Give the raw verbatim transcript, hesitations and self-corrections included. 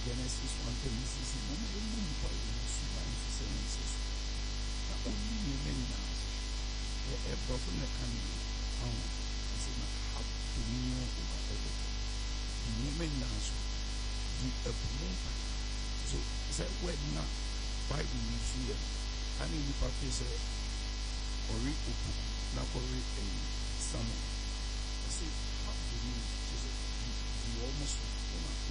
Genesis one twenty six. No me no me pa you so ba you say no say so. Na only me many now. E e brofo na kan you. Um, I say na have dominion over everything. The woman now so the promoter. So say when now Bible you see and in the paper say ori opu na ori a salmon. I say have dominion. You almost